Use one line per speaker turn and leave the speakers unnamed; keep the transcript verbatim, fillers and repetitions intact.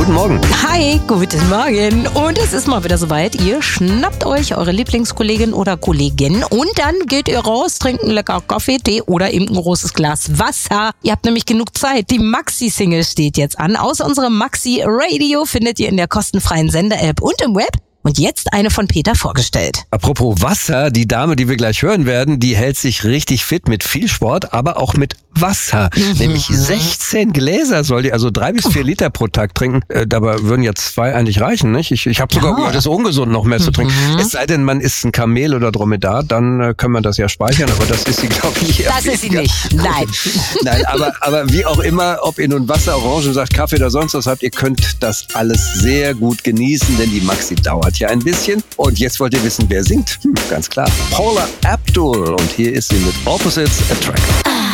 Guten Morgen.
Hi, guten Morgen. Und es ist mal wieder soweit. Ihr schnappt euch eure Lieblingskollegin oder Kollegin und dann geht ihr raus, trinkt einen lecker Kaffee, Tee oder eben ein großes Glas Wasser. Ihr habt nämlich genug Zeit. Die Maxi-Single steht jetzt an. Aus unserem Maxi-Radio findet ihr in der kostenfreien Sender-App und im Web. Und jetzt eine von Peter vorgestellt.
Apropos Wasser, die Dame, die wir gleich hören werden, die hält sich richtig fit mit viel Sport, aber auch mit Wasser. Mhm. Nämlich sechzehn Gläser soll die, also drei bis vier Liter pro Tag trinken. Äh, dabei würden ja zwei eigentlich reichen, nicht? Ich, ich habe sogar
ja.
gehört, es ist ungesund, noch mehr zu trinken. Mhm. Es sei denn, man ist ein Kamel oder Dromedar, dann äh, kann man das ja speichern, aber das ist sie, glaube ich, eher
Das ist sie nicht, nein.
Nein, aber, aber wie auch immer, ob ihr nun Wasser, Orangensaft, Kaffee oder sonst was habt, ihr könnt das alles sehr gut genießen, denn die Maxi dauert ja ein bisschen. Und jetzt wollt ihr wissen, wer singt? Hm, ganz klar. Paula Abdul. Und hier ist sie mit Opposites Attract.